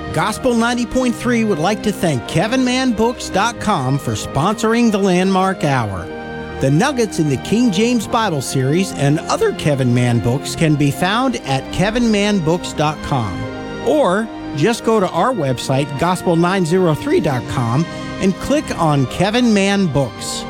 Gospel 90.3 would like to thank KevinMannBooks.com for sponsoring the Landmark Hour. The nuggets in the King James Bible series and other Kevin Mann books can be found at KevinMannBooks.com. Or just go to our website, Gospel903.com, and click on Kevin Mann Books.